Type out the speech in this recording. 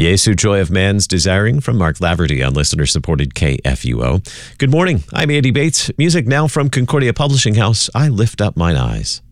Jesu Joy of Man's Desiring from Mark Laverty on listener-supported KFUO. Good morning. I'm Andy Bates. Music now from Concordia Publishing House. I Lift Up Mine Eyes.